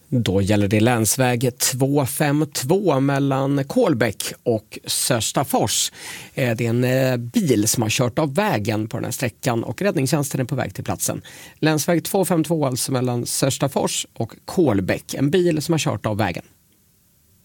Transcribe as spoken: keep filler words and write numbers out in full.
Då gäller det länsväg två fem två mellan Kolbäck och Sörstafors. Det är en bil som har kört av vägen på den här sträckan och räddningstjänsten är på väg till platsen. Länsväg två fem två alltså mellan Sörstafors och Kolbäck. En bil som har kört av vägen.